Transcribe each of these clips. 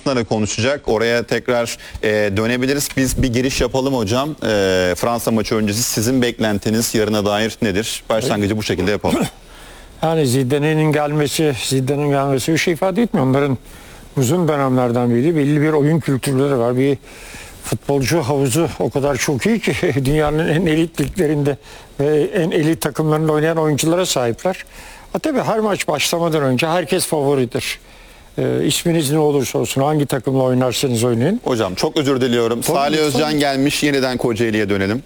karşısında da konuşacak. Oraya tekrar dönebiliriz. Biz bir giriş yapalım hocam. Fransa maçı öncesi sizin beklentiniz yarına dair nedir? Başlangıcı bu şekilde yapalım. Yani Zidane'nin gelmesi bir şey ifade etmiyor. Onların uzun dönemlerden beri belli bir oyun kültürleri var. Bir futbolcu havuzu o kadar çok iyi ki dünyanın en elit liglerinde ve en elit takımlarında oynayan oyunculara sahipler. Tabii her maç başlamadan önce herkes favoridir. İsminiz ne olursa olsun, hangi takımla oynarsanız oynayın. Hocam çok özür diliyorum. Salih Özcan gelmiş. Yeniden Kocaeli'ye dönelim.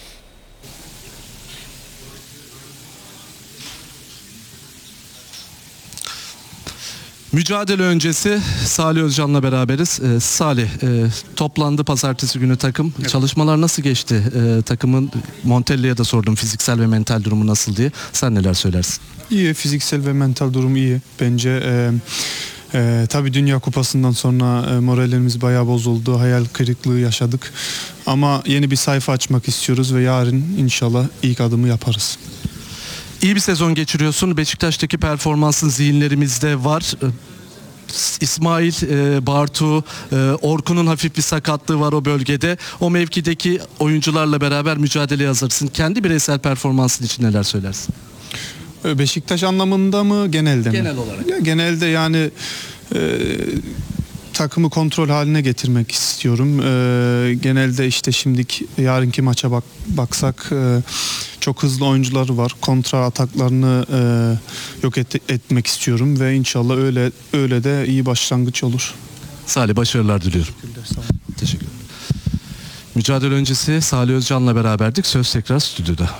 Mücadele öncesi Salih Özcan'la beraberiz. Salih, toplandı pazartesi günü takım. Evet. Çalışmalar nasıl geçti? Takımın Montella'ya da sordum fiziksel ve mental durumu nasıl diye. Sen neler söylersin? İyi, fiziksel ve mental durumu iyi. Bence tabii Dünya Kupası'ndan sonra morallerimiz bayağı bozuldu. Hayal kırıklığı yaşadık. Ama yeni bir sayfa açmak istiyoruz ve yarın inşallah ilk adımı yaparız. İyi bir sezon geçiriyorsun. Beşiktaş'taki performansın zihinlerimizde var. İsmail, Bartu, Orkun'un hafif bir sakatlığı var o bölgede. O mevkideki oyuncularla beraber mücadeleye hazırsın. Kendi bireysel performansın için neler söylersin? Beşiktaş anlamında mı, genelde mi? Genel olarak. Ya, genelde yani takımı kontrol haline getirmek istiyorum. Genelde işte şimdiki yarınki maça baksak çok hızlı oyuncular var. Kontra ataklarını yok etmek istiyorum ve inşallah öyle de iyi başlangıç olur. Salih, başarılar diliyorum. Teşekkür ederim. Mücadele öncesi Salih Özcan'la beraberdik. Söz tekrar stüdyoda.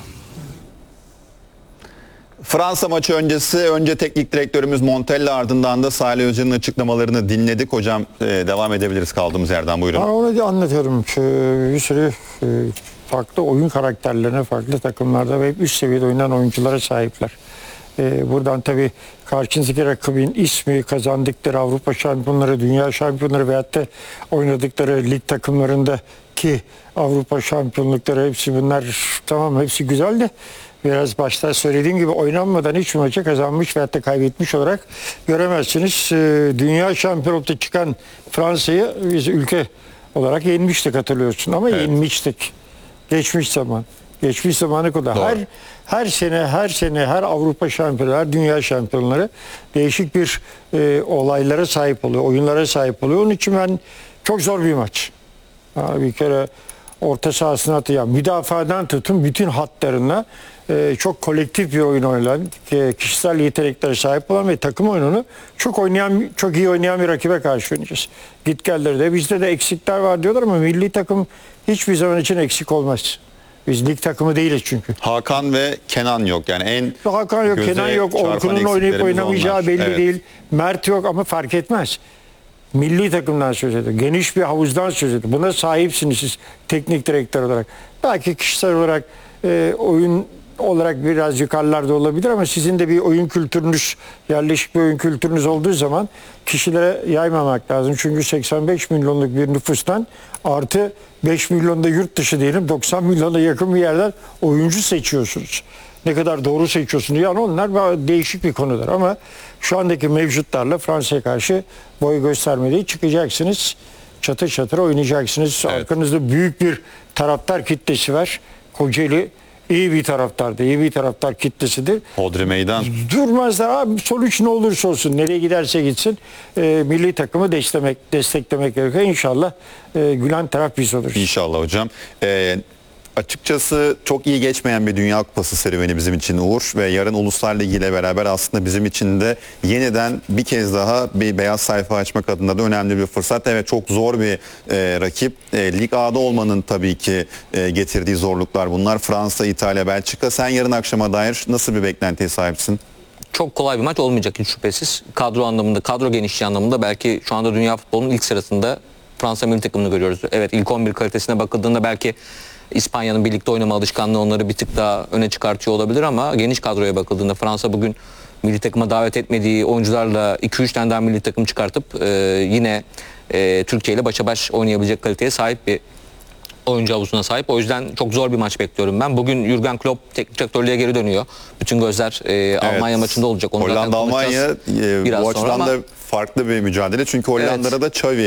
Fransa maçı öncesi önce teknik direktörümüz Montella, ardından da Salih Özcan'ın açıklamalarını dinledik. Hocam devam edebiliriz kaldığımız yerden, buyurun. Ben onu anlatıyorum. Bir sürü farklı oyun karakterlerine, farklı takımlarda ve hep üst seviyede oynayan oyunculara sahipler. Buradan tabii karşınızdaki rakibin ismi, kazandıkları Avrupa şampiyonları, dünya şampiyonları veyahut da oynadıkları lig takımlarındaki Avrupa şampiyonlukları, hepsi bunlar tamam, hepsi güzel de biraz başta söylediğim gibi oynanmadan hiç maçı kazanmış veyahut da kaybetmiş olarak göremezsiniz. Dünya şampiyonlukta çıkan Fransa'yı biz ülke olarak yenmiştik, hatırlıyorsun, ama evet, yenmiştik. Geçmiş zaman. Geçmiş zamanı kadar. Her sene her Avrupa şampiyonu, her dünya şampiyonları değişik bir olaylara sahip oluyor, oyunlara sahip oluyor. Onun için ben çok zor bir maç. Yani bir kere orta sahasına atacağım. Müdafadan tutun bütün hatlarına çok kolektif bir oyun oynayan, kişisel yeteneklere sahip olan ve takım oyununu çok iyi oynayan bir rakibe karşı oynayacağız. Gitgellerde bizde de eksikler var diyorlar ama milli takım hiçbir zaman için eksik olmaz. Biz lig takımı değiliz çünkü. Hakan ve Kenan yok. Yani Hakan yok, Kenan yok, Orkun'un oynayıp oynamayacağı belli evet, değil. Mert yok ama fark etmez. Milli takımdan söz ediyor. Geniş bir havuzdan söz ediyor. Buna sahipsiniz siz teknik direktör olarak. Belki kişisel olarak oyun olarak biraz yukarılarda olabilir ama sizin de bir oyun kültürünüz, yerleşik bir oyun kültürünüz olduğu zaman kişilere yaymamak lazım. Çünkü 85 milyonluk bir nüfustan artı 5 milyonda yurt dışı diyelim, 90 milyona yakın bir yerden oyuncu seçiyorsunuz. Ne kadar doğru seçiyorsunuz? Yani onlar değişik bir konular ama şu andaki mevcutlarla Fransa'ya karşı boy göstermediği çıkacaksınız. Çatır çatır oynayacaksınız. Evet. Arkanızda büyük bir taraftar kitlesi var. Kocaeli iyi bir taraftardı. İyi bir taraftar kitlesidir. Hodri meydan. Durmazlar. Abi, sonuç ne olursa olsun, nereye giderse gitsin milli takımı desteklemek gerekiyor. İnşallah gülen taraf biz oluruz. İnşallah hocam. Açıkçası çok iyi geçmeyen bir Dünya Kupası serüveni bizim için Uğur ve yarın Uluslar Ligi ile beraber aslında bizim için de yeniden bir kez daha bir beyaz sayfa açmak adına da önemli bir fırsat. Evet, çok zor bir rakip. Lig A'da olmanın tabii ki getirdiği zorluklar bunlar. Fransa, İtalya, Belçika. Sen yarın akşama dair nasıl bir beklentiye sahipsin? Çok kolay bir maç olmayacak hiç şüphesiz. Kadro anlamında, kadro genişliği anlamında belki şu anda dünya futbolunun ilk sırasında Fransa milli takımını görüyoruz. Evet, ilk 11 kalitesine bakıldığında belki İspanya'nın birlikte oynama alışkanlığı onları bir tık daha öne çıkartıyor olabilir ama geniş kadroya bakıldığında Fransa bugün milli takıma davet etmediği oyuncularla 2-3 tane daha milli takım çıkartıp yine Türkiye ile başa baş oynayabilecek kaliteye sahip bir oyuncu havuzuna sahip. O yüzden çok zor bir maç bekliyorum ben. Bugün Jürgen Klopp teknik direktörlüğe geri dönüyor. Bütün gözler evet, Almanya maçında olacak. Onu Hollanda-Almanya bu açıdan da farklı bir mücadele. Çünkü Hollanda'da evet, da Xavi